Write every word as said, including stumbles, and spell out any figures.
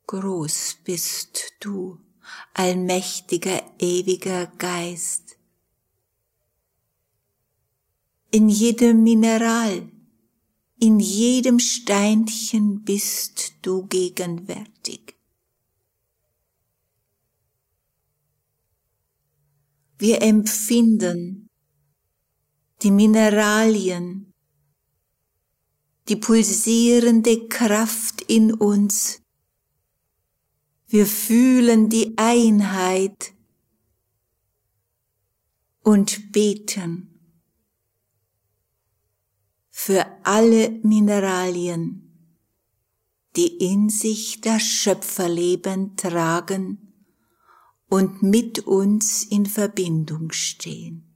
Groß bist du, allmächtiger, ewiger Geist. In jedem Mineral, in jedem Steinchen bist du gegenwärtig. Wir empfinden die Mineralien, die pulsierende Kraft in uns. Wir fühlen die Einheit und beten für alle Mineralien, die in sich das Schöpferleben tragen und mit uns in Verbindung stehen.